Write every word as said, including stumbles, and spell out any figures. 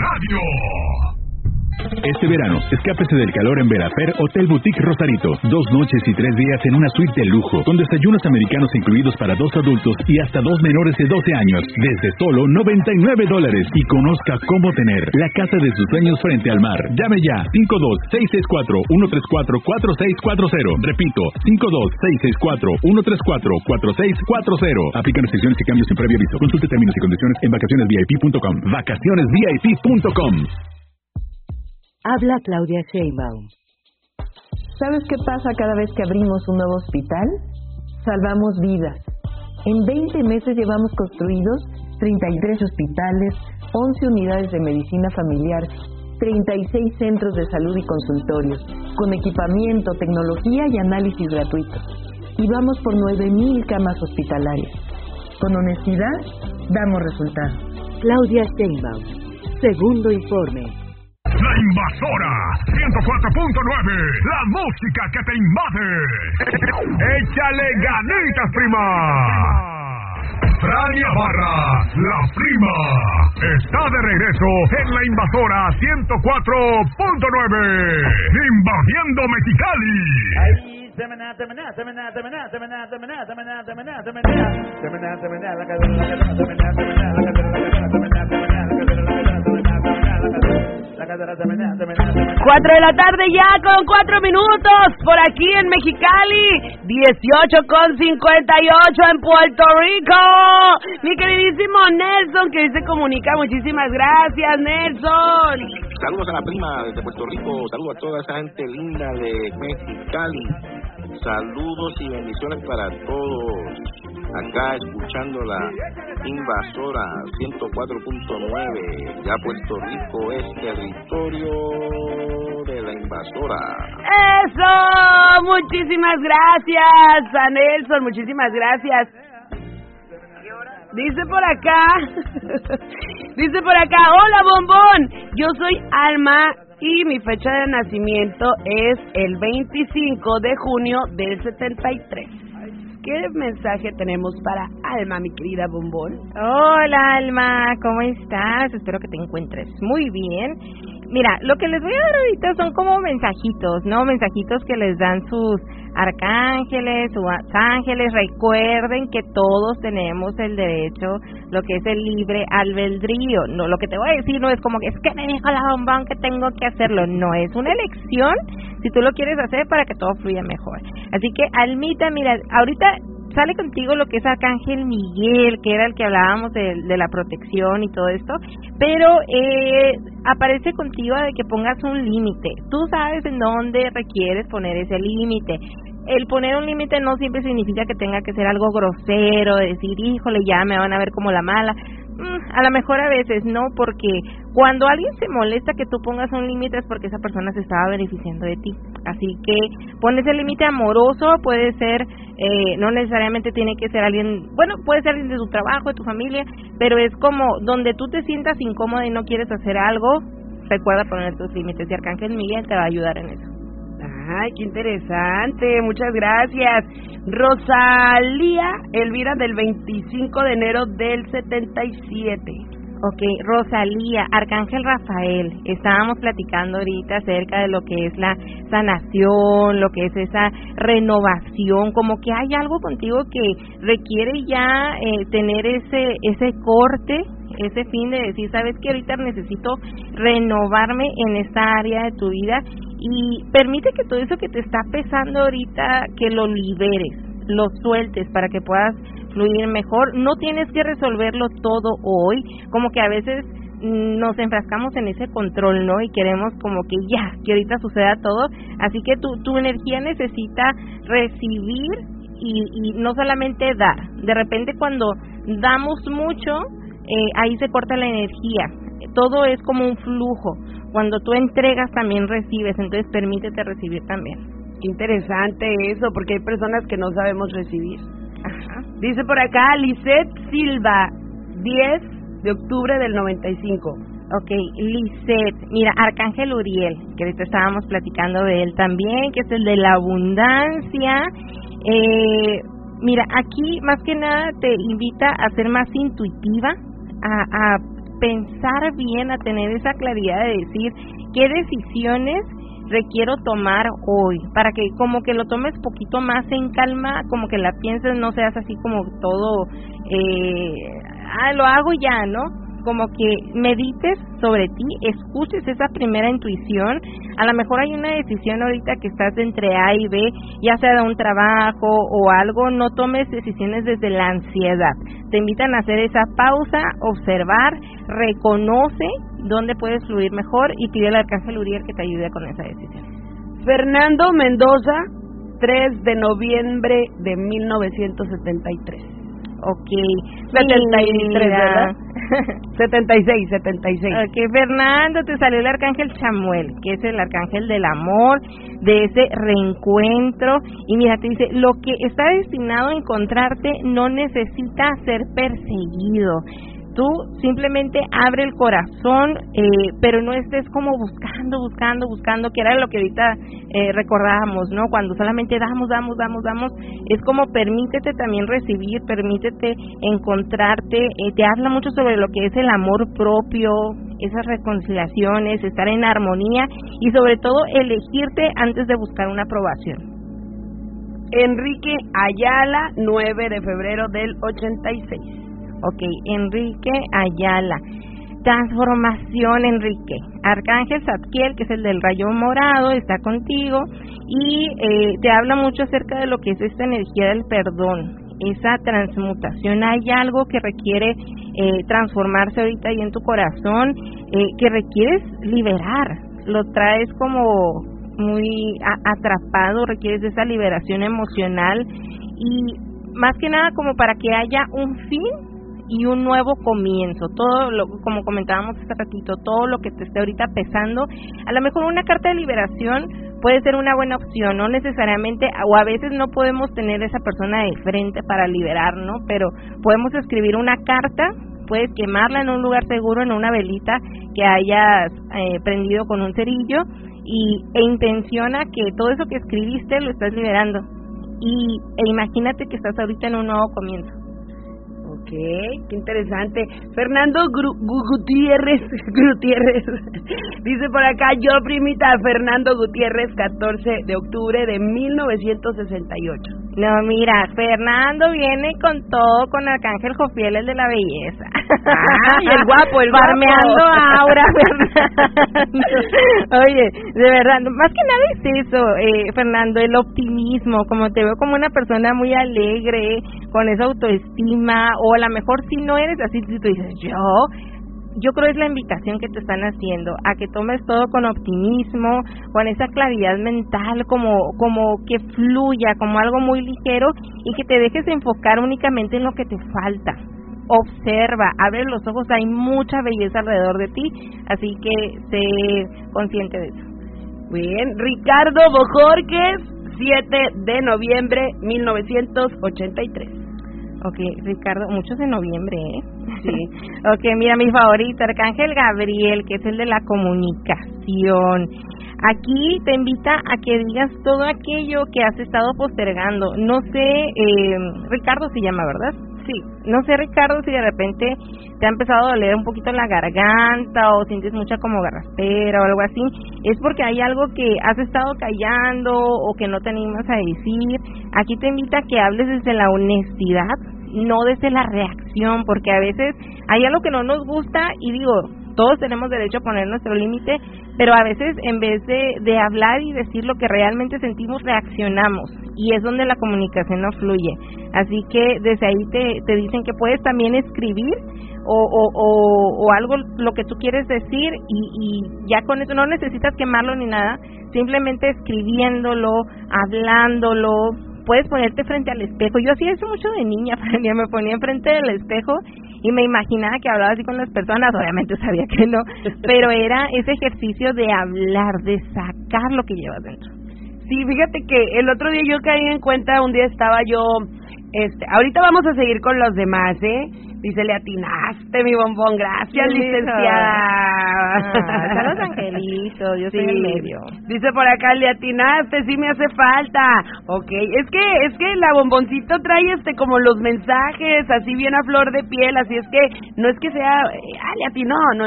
Radio. Este verano, escápese del calor en Verafer Hotel Boutique Rosarito. Dos noches y tres días en una suite de lujo, con desayunos americanos incluidos para dos adultos y hasta dos menores de doce años, desde solo noventa y nueve dólares. Y conozca cómo tener la casa de sus sueños frente al mar. Llame ya, cinco dos seis seis cuatro uno tres cuatro cuatro seis cuatro cero. Repito, cinco dos seis seis cuatro uno tres cuatro cuatro seis cuatro cero. Aplican restricciones y cambios sin previo aviso. Consulte términos y condiciones en vacaciones V I P punto com. vacaciones V I P punto com. Habla Claudia Sheinbaum. ¿Sabes qué pasa cada vez que abrimos un nuevo hospital? Salvamos vidas. En veinte meses llevamos construidos treinta y tres hospitales, once unidades de medicina familiar, treinta y seis centros de salud y consultorios, con equipamiento, tecnología y análisis gratuitos. Y vamos por nueve mil camas hospitalarias. Con honestidad, damos resultados. Claudia Sheinbaum. Segundo informe. La Invasora ciento cuatro punto nueve, la música que te invade. Échale ganitas, prima. Frania Barra, la prima, está de regreso en la Invasora ciento cuatro punto nueve, invadiendo Mexicali. Ay, semana, semana, semana, semana, semana, semana, semana, semana, semana, semana, semana, la cadera, la cadera, semana, semana, la cadera, la cadera, semana, semana, la cadera, la cadera, semana, semana, la cadera. Cuatro de la tarde ya con cuatro minutos por aquí en Mexicali, dieciocho con cincuenta y ocho en Puerto Rico. Mi queridísimo Nelson, que hoy se comunica, muchísimas gracias, Nelson. Saludos a la prima desde Puerto Rico, saludos a toda esa gente linda de Mexicali, saludos y bendiciones para todos. Acá escuchando la Invasora ciento cuatro punto nueve, ya Puerto Rico es territorio de la Invasora. ¡Eso! Muchísimas gracias a Nelson, muchísimas gracias. Dice por acá, dice por acá, hola bombón, yo soy Alma y mi fecha de nacimiento es el veinticinco de junio del setenta y tres. ¿Qué mensaje tenemos para Alma, mi querida bombón? Hola, Alma, ¿cómo estás? Espero que te encuentres muy bien. Mira, lo que les voy a dar ahorita son como mensajitos, ¿no? Mensajitos que les dan sus arcángeles, sus ángeles. Recuerden que todos tenemos el derecho, lo que es el libre albedrío. No, lo que te voy a decir no es como que es que me dijo la bombón que tengo que hacerlo. No, es una elección si tú lo quieres hacer para que todo fluya mejor. Así que, Almita, mira, ahorita sale contigo lo que es Arcángel Miguel, que era el que hablábamos de, de la protección y todo esto, pero eh, aparece contigo de que pongas un límite. Tú sabes en dónde requieres poner ese límite. El poner un límite no siempre significa que tenga que ser algo grosero, decir, híjole, ya me van a ver como la mala. Mm, a lo mejor a veces no, porque cuando alguien se molesta que tú pongas un límite es porque esa persona se estaba beneficiando de ti. Así que pones el límite amoroso, puede ser, eh, no necesariamente tiene que ser alguien, bueno, puede ser alguien de tu trabajo, de tu familia, pero es como donde tú te sientas incómoda y no quieres hacer algo, recuerda poner tus límites y Arcángel Miguel te va a ayudar en eso. Ay, qué interesante, muchas gracias. Rosalía Elvira del veinticinco de enero del setenta y siete. Ok, Rosalía, Arcángel Rafael, estábamos platicando ahorita acerca de lo que es la sanación, lo que es esa renovación, como que hay algo contigo que requiere ya eh, tener ese ese corte, ese fin de decir, sabes que ahorita necesito renovarme en esta área de tu vida y permite que todo eso que te está pesando ahorita, que lo liberes, lo sueltes para que puedas fluir mejor. No tienes que resolverlo todo hoy, como que a veces nos enfrascamos en ese control, ¿no? Y queremos como que ya, que ahorita suceda todo, así que tu, tu energía necesita recibir y, y no solamente dar. De repente cuando damos mucho, eh, ahí se corta la energía. Todo es como un flujo. Cuando tú entregas también recibes, entonces permítete recibir también. Interesante eso, porque hay personas que no sabemos recibir. Ajá. Dice por acá Lisette Silva, diez de octubre del noventa y cinco. Ok, Lisette, mira, Arcángel Uriel, que ahorita estábamos platicando de él también, que es el de la abundancia. Eh, mira, aquí más que nada te invita a ser más intuitiva, a, a pensar bien, a tener esa claridad de decir qué decisiones requiero tomar hoy, para que como que lo tomes poquito más en calma, como que la pienses, no seas así como todo, eh, ah, lo hago ya, ¿no? Como que medites sobre ti, escuches esa primera intuición. A lo mejor hay una decisión ahorita que estás entre A y B, ya sea de un trabajo o algo, no tomes decisiones desde la ansiedad. Te invitan a hacer esa pausa, observar, reconoce dónde puedes fluir mejor y pide al Arcángel Uriel que te ayude con esa decisión. Fernando Mendoza, tres de noviembre de mil novecientos setenta y tres. Ok. setenta y tres, ¿verdad? setenta y seis, setenta y seis. Ok, Fernando, te salió el Arcángel Chamuel, que es el Arcángel del amor, de ese reencuentro. Y mira, te dice, lo que está destinado a encontrarte no necesita ser perseguido. Tú simplemente abre el corazón, eh, pero no estés como buscando, buscando, buscando, que era lo que ahorita eh, recordábamos, ¿no? Cuando solamente damos, damos, damos, damos, es como permítete también recibir, permítete encontrarte, eh, te habla mucho sobre lo que es el amor propio, esas reconciliaciones, estar en armonía y sobre todo elegirte antes de buscar una aprobación. Enrique Ayala, nueve de febrero del ochenta y seis. Ok, Enrique Ayala. Transformación, Enrique. Arcángel Zadkiel, que es el del rayo morado, está contigo y eh, te habla mucho acerca de lo que es esta energía del perdón, esa transmutación. Hay algo que requiere eh, transformarse ahorita ahí en tu corazón, eh, que requieres liberar. Lo traes como muy a- atrapado, requieres de esa liberación emocional y más que nada como para que haya un fin y un nuevo comienzo. Todo lo, como comentábamos hace ratito, todo lo que te esté ahorita pesando, a lo mejor una carta de liberación puede ser una buena opción, no necesariamente, o a veces no podemos tener esa persona de frente para liberar, ¿no? Pero podemos escribir una carta, puedes quemarla en un lugar seguro, en una velita que hayas eh, prendido con un cerillo y, e intenciona que todo eso que escribiste lo estás liberando y, e imagínate que estás ahorita en un nuevo comienzo. Ok, qué interesante. Fernando Gru- Gu- Gutiérrez, Gutiérrez, dice por acá, yo primita Fernando Gutiérrez, catorce de octubre de mil novecientos sesenta y ocho. No, mira, Fernando viene con todo, con Arcángel Jofiel, el de la belleza. Ay, el guapo, el guapo. Farmeando aura, Fernando. Oye, de verdad, más que nada es eso, eh, Fernando, el optimismo, como te veo como una persona muy alegre, con esa autoestima, o a lo mejor si no eres así, si tú dices, yo... Yo creo es la invitación que te están haciendo a que tomes todo con optimismo, con esa claridad mental, como como que fluya, como algo muy ligero y que te dejes enfocar únicamente en lo que te falta. Observa, abre los ojos, hay mucha belleza alrededor de ti, así que sé consciente de eso. Bien, Ricardo Bojorquez, siete de noviembre mil novecientos ochenta y tres. Ok, Ricardo, muchos de noviembre, ¿eh? Sí. Ok, mira, mi favorito, Arcángel Gabriel, que es el de la comunicación. Aquí te invita a que digas todo aquello que has estado postergando. No sé, eh, Ricardo se llama, ¿verdad? Sí. No sé, Ricardo, si de repente te ha empezado a doler un poquito la garganta o sientes mucha como garraspera o algo así. Es porque hay algo que has estado callando o que no te animas a decir. Aquí te invita a que hables desde la honestidad, no desde la reacción, porque a veces hay algo que no nos gusta y digo, todos tenemos derecho a poner nuestro límite, pero a veces en vez de, de hablar y decir lo que realmente sentimos, reaccionamos y es donde la comunicación no fluye. Así que desde ahí te, te dicen que puedes también escribir o, o, o, o algo, lo que tú quieres decir y, y ya con eso no necesitas quemarlo ni nada, simplemente escribiéndolo, hablándolo. Puedes ponerte frente al espejo. Yo hacía eso mucho de niña, me ponía enfrente del espejo y me imaginaba que hablaba así con las personas, obviamente sabía que no, pero era ese ejercicio de hablar, de sacar lo que llevas dentro. Sí, fíjate que el otro día yo caí en cuenta, un día estaba yo Este, ahorita vamos a seguir con los demás, ¿eh? Dice, le atinaste, mi bombón. Gracias, Qué lindo. licenciada. Ah, son los angelitos, yo soy Sí. el medio. Dice por acá, le atinaste, sí me hace falta. Ok, es que es que la bomboncito trae este como los mensajes así bien a flor de piel, así es que no es que sea, eh, ah, le atinó, no,